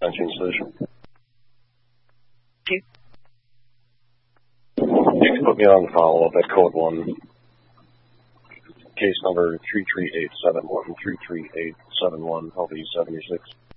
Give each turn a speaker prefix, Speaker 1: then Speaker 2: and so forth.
Speaker 1: Sensing Solution.
Speaker 2: Thank you.
Speaker 1: You can put me on the follow-up at code 1, case number 33871, 33871, LV 76.